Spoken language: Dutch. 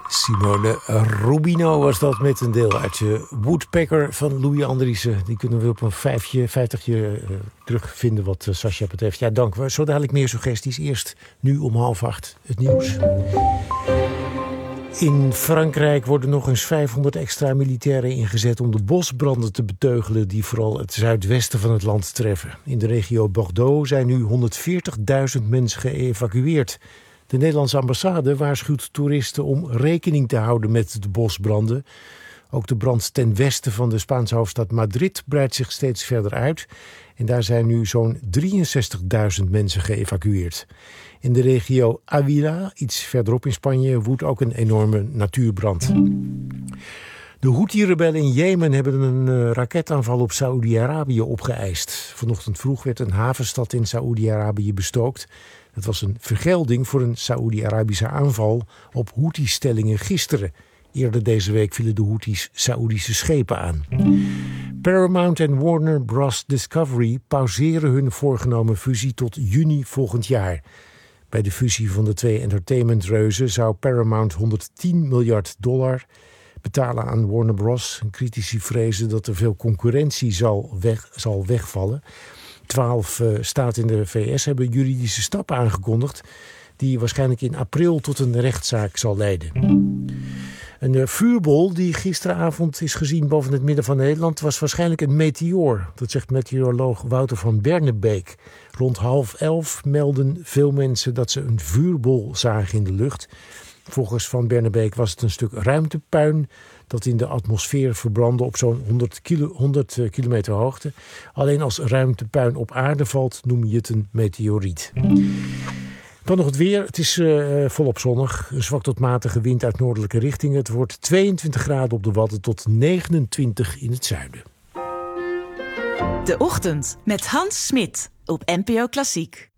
Simone Rubino was dat met een deel uit Woodpecker van Louis Andriessen. Die kunnen we op een 50 terugvinden wat Sascha betreft. Ja, dank. Zo dadelijk meer suggesties. Eerst nu om 7:30 het nieuws. In Frankrijk worden nog eens 500 extra militairen ingezet om de bosbranden te beteugelen die vooral het zuidwesten van het land treffen. In de regio Bordeaux zijn nu 140.000 mensen geëvacueerd. De Nederlandse ambassade waarschuwt toeristen om rekening te houden met de bosbranden. Ook de brand ten westen van de Spaanse hoofdstad Madrid breidt zich steeds verder uit. En daar zijn nu zo'n 63.000 mensen geëvacueerd. In de regio Ávila, iets verderop in Spanje, woedt ook een enorme natuurbrand. De Houthi-rebellen in Jemen hebben een raketaanval op Saoedi-Arabië opgeëist. Vanochtend vroeg werd een havenstad in Saoedi-Arabië bestookt. Het was een vergelding voor een Saoedi-Arabische aanval op Houthi-stellingen gisteren. Eerder deze week vielen de Houthis Saoedische schepen aan. Paramount en Warner Bros. Discovery pauzeren hun voorgenomen fusie tot juni volgend jaar. Bij de fusie van de twee entertainmentreuzen zou Paramount $110 miljard betalen aan Warner Bros. Critici vrezen dat er veel concurrentie zal wegvallen. 12 staten in de VS hebben juridische stappen aangekondigd die waarschijnlijk in april tot een rechtszaak zal leiden. Een vuurbol die gisteravond is gezien boven het midden van Nederland was waarschijnlijk een meteoor. Dat zegt meteoroloog Wouter van Bernebeek. Rond 10:30 melden veel mensen dat ze een vuurbol zagen in de lucht. Volgens Van Bernebeek was het een stuk ruimtepuin dat in de atmosfeer verbrandde op zo'n 100 kilometer hoogte. Alleen als ruimtepuin op aarde valt, noem je het een meteoriet. Dan nog het weer. Het is volop zonnig. Een zwak tot matige wind uit noordelijke richting. Het wordt 22 graden op de Wadden tot 29 in het zuiden. De Ochtend met Hans Smit op NPO Klassiek.